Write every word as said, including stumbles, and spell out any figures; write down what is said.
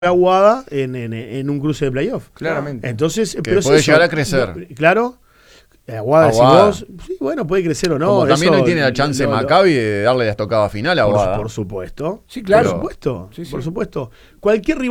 Aguada en, en, en un cruce de playoff. Claramente. Entonces, que pero puede eso, llegar a crecer. Claro. Aguada, Aguada. si vos, sí, bueno, puede crecer o no. Como también eso, hoy tiene la chance lo, lo, Maccabi de darle la estocada final a Aguada. Por, por supuesto. Sí, claro. Por supuesto. Sí, sí. Por supuesto. Cualquier rival